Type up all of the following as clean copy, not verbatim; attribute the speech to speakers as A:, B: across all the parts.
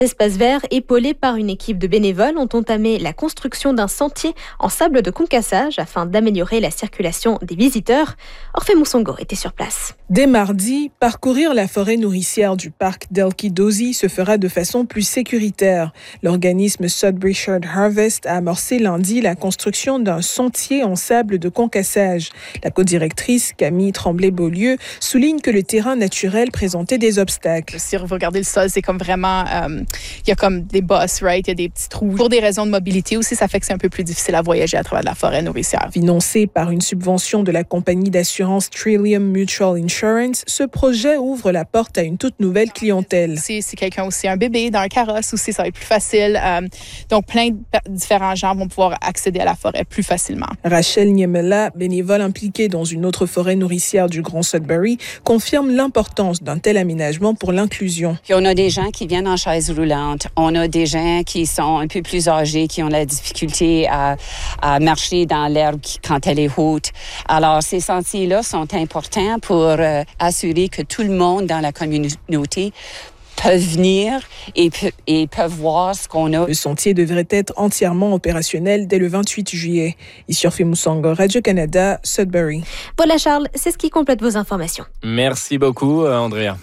A: Espaces verts, épaulés par une équipe de bénévoles, ont entamé la construction d'un sentier en sable de concassage afin d'améliorer la circulation des visiteurs. Orphée Moussongo était sur place.
B: Dès mardi, parcourir la forêt nourricière du parc d'Elkidozi se fera de façon plus sécuritaire. L'organisme Sudbury Shared Harvest a amorcé lundi la construction d'un sentier en sable de concassage. La codirectrice Camille Tremblay-Beaulieu souligne que le terrain naturel présentait des obstacles.
C: Si vous regardez le sol, c'est comme vraiment... il y a comme des bosses, right? Il y a des petits trous. Pour des raisons de mobilité aussi, ça fait que c'est un peu plus difficile à voyager à travers la forêt nourricière.
B: Financé par une subvention de la compagnie d'assurance Trillium Mutual Insurance, ce projet ouvre la porte à une toute nouvelle clientèle.
C: Si quelqu'un aussi a un bébé dans un carrosse aussi, ça va être plus facile. Donc, plein de différents gens vont pouvoir accéder à la forêt plus facilement.
B: Rachel Niemela, bénévole impliquée dans une autre forêt nourricière du Grand Sudbury, confirme l'importance d'un tel aménagement pour l'inclusion.
D: Puis on a des gens qui viennent en chaise roulante. On a des gens qui sont un peu plus âgés, qui ont la difficulté à marcher dans l'herbe quand elle est haute. Alors, ces sentiers-là sont importants pour assurer que tout le monde dans la communauté peuvent venir et peuvent voir ce qu'on a.
B: Le sentier devrait être entièrement opérationnel dès le 28 juillet. Ici Orphée Moussongo, Radio-Canada, Sudbury.
A: Voilà Charles, c'est ce qui complète vos informations.
E: Merci beaucoup, Andrea.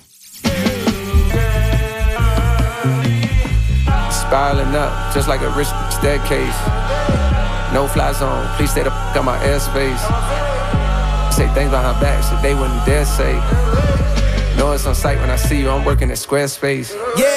F: Spiraling up, just like a rich staircase. No fly zone, please stay the f*** out my airspace. Say things behind back, so they wouldn't dare say. Know it's on sight when I see you, I'm working at Squarespace. Yeah.